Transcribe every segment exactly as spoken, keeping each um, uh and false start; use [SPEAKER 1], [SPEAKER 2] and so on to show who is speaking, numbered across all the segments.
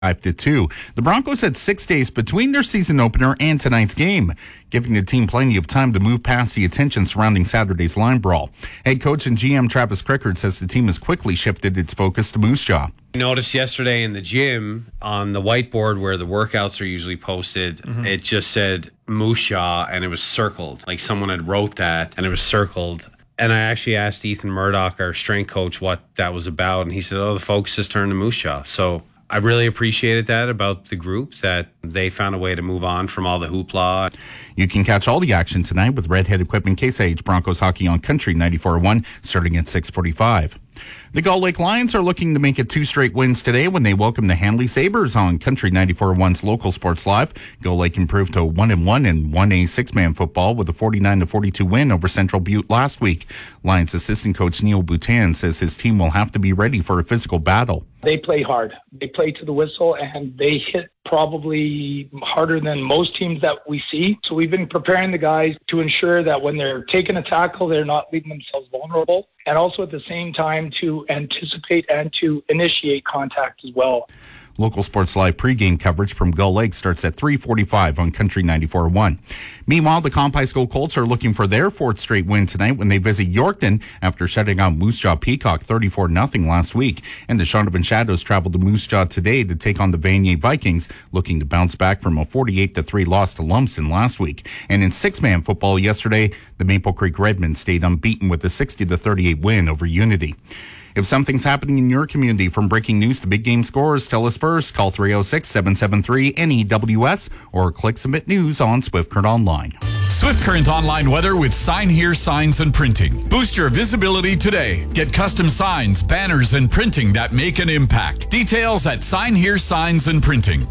[SPEAKER 1] five to two. The Broncos had six days between their season opener and tonight's game, giving the team plenty of time to move past the attention surrounding Saturday's line brawl. Head coach and G M Travis Crickard says the team has quickly shifted its focus to Moose Jaw.
[SPEAKER 2] I noticed yesterday in the gym on the whiteboard where the workouts are usually posted, mm-hmm. it just said Moose Jaw and it was circled. Like someone had wrote that and it was circled. And I actually asked Ethan Murdoch, our strength coach, what that was about. And he said, oh, the focus has turned to Moose Jaw. So I really appreciated that about the group, that they found a way to move on from all the hoopla.
[SPEAKER 1] You can catch all the action tonight with Redhead Equipment Case I H Broncos hockey on Country ninety-four point one starting at six forty-five. The Gull Lake Lions are looking to make it two straight wins today when they welcome the Handley Sabres on Country ninety-four point one's Local Sports Live. Gull Lake improved to one and one in one A six-man football with a forty-nine to forty-two win over Central Butte last week. Lions assistant coach Neil Boutin says his team will have to be ready for a physical battle.
[SPEAKER 3] They play hard. They play to the whistle, and they hit probably harder than most teams that we see. So we've been preparing the guys to ensure that when they're taking a tackle, they're not leaving themselves vulnerable, and also at the same time to anticipate and to initiate contact as well.
[SPEAKER 1] Local Sports Live pregame coverage from Gull Lake starts at three forty-five on Country ninety-four point one. Meanwhile, the Comp High School Colts are looking for their fourth straight win tonight when they visit Yorkton after shutting out Moose Jaw Peacock thirty-four nothing last week. And the Shaunavon Shadows traveled to Moose Jaw today to take on the Vanier Vikings, looking to bounce back from a forty-eight to three loss to Lumsden last week. And in six-man football yesterday, the Maple Creek Redmen stayed unbeaten with a sixty to thirty-eight win over Unity. If something's happening in your community, from breaking news to big game scores, tell us first. Call three oh six, seven seven three, N E W S or click Submit News on Swift Current Online.
[SPEAKER 4] Swift Current Online weather with Sign Here Signs and Printing. Boost your visibility today. Get custom signs, banners, and printing that make an impact. Details at Sign Here Signs and Printing.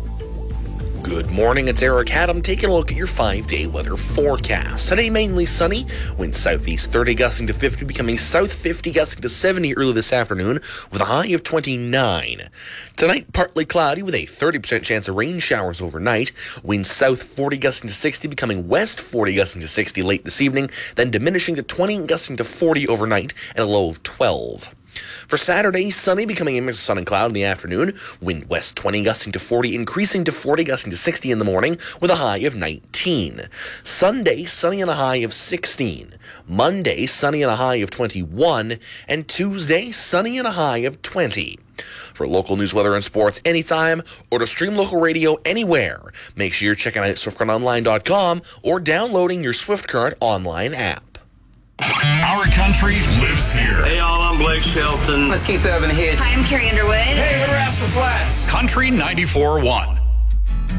[SPEAKER 5] Good morning, it's Eric Haddam taking a look at your five-day weather forecast. Today, mainly sunny, winds southeast thirty gusting to fifty, becoming south fifty gusting to seventy early this afternoon with a high of twenty-nine. Tonight, partly cloudy with a thirty percent chance of rain showers overnight. Winds south forty gusting to sixty, becoming west forty gusting to sixty late this evening, then diminishing to twenty gusting to forty overnight and a low of twelve. For Saturday, sunny, becoming a mix of sun and cloud in the afternoon. Wind west twenty gusting to forty, increasing to forty gusting to sixty in the morning with a high of nineteen. Sunday, sunny and a high of sixteen. Monday, sunny and a high of twenty-one. And Tuesday, sunny and a high of twenty. For local news, weather, and sports anytime, or to stream local radio anywhere, make sure you're checking out swift current online dot com or downloading your Swift Current online app.
[SPEAKER 4] Our country lives here.
[SPEAKER 6] Hey, y'all, I'm Blake Shelton.
[SPEAKER 7] Let's keep that up in here.
[SPEAKER 8] Hi, I'm Carrie Underwood.
[SPEAKER 6] Hey, we're Rascal Flats.
[SPEAKER 4] Country ninety-four point one.